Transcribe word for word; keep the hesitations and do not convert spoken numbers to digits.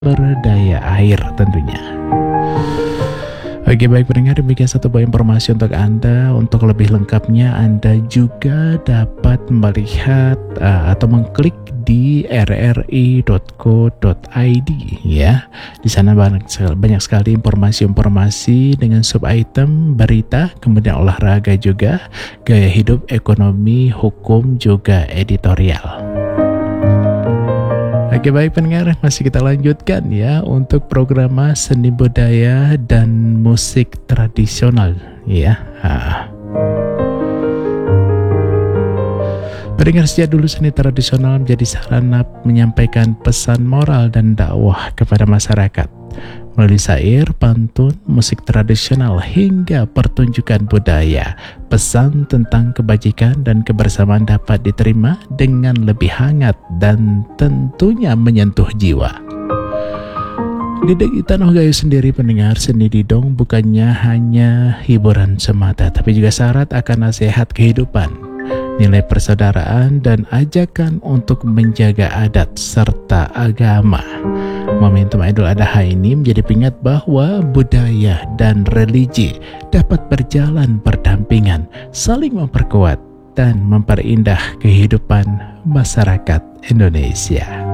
berdaya air tentunya. Oke, baik pendengar, demikian satu buah informasi untuk Anda. Untuk lebih lengkapnya Anda juga dapat melihat uh, atau mengklik di r r i dot co dot i d ya. Di sana banyak, banyak sekali informasi-informasi dengan sub item berita, kemudian olahraga juga, gaya hidup, ekonomi, hukum, juga editorial. Oke, baik pendengar, masih kita lanjutkan ya untuk program seni budaya dan musik tradisional ya. Ha. Pendengar, sejak dulu seni tradisional menjadi sarana menyampaikan pesan moral dan dakwah kepada masyarakat melalui syair, pantun, musik tradisional hingga pertunjukan budaya. Pesan tentang kebajikan dan kebersamaan dapat diterima dengan lebih hangat dan tentunya menyentuh jiwa. Di Tanah Gayo sendiri pendengar, seni didong bukannya hanya hiburan semata, tapi juga syarat akan nasihat kehidupan, nilai persaudaraan, dan ajakan untuk menjaga adat serta agama. Momentum Idul Adha ini menjadi pengingat bahwa budaya dan religi dapat berjalan berdampingan, saling memperkuat dan memperindah kehidupan masyarakat Indonesia.